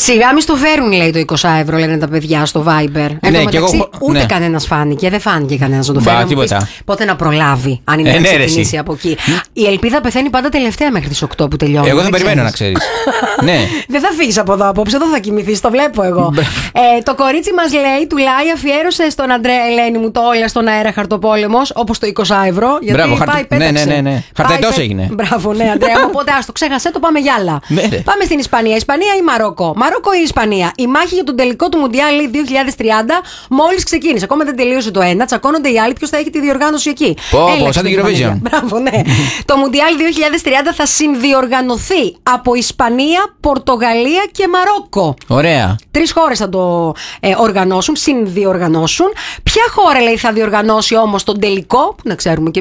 Σιγά μη στο φέρουν, λέει, το 20€, λένε τα παιδιά στο Viber. Ναι, και εγώ, ούτε ναι. κανένας φάνηκε, δεν φάνηκε κανένας να το φέρει. Τίποτα. Να προλάβει, αν είναι να ξεκινήσει από εκεί. Η ελπίδα πεθαίνει πάντα τελευταία μέχρι τις 8 που τελειώνει. Εγώ δεν περιμένω, να ξέρεις. Ναι. Δεν θα φύγεις από εδώ απόψε, εδώ θα κοιμηθείς, το βλέπω εγώ. Το κορίτσι μας λέει, του Λάι, αφιέρωσε στον Αντρέα, Ελένη μου, το όλα στον αέρα χαρτοπόλεμος, όπως το 20€. Γιατί μπράβο, πάει, πέταξε. Ναι. Χαρταϊτός έγινε. Μπράβο, ναι, Αντρέα μου, οπότε άστο, ξέχασέ το, πάμε για άλλα. Πάμε στην Ισπανία. Ισπανία ή Μαρόκο? Μαρόκο ή Ισπανία? Η μάχη για τον τελικό του Μουντιάλ 2030 μόλις ξεκίνησε. Ακόμα δεν τελείωσε το ένα. Τσακώνονται οι άλλοι ποιος θα έχει τη διοργάνωση εκεί. Σαν την Eurovision. Μπράβο, ναι. Το Μουντιάλ 2030 θα συνδιοργανωθεί από Ισπανία, Πορτογαλία και Μαρόκο. Ωραία. 3 χώρες θα το οργανώσουν, συνδιοργανώσουν. Ποια χώρα, λέει, θα διοργανώσει όμως τον τελικό, που να ξέρουμε και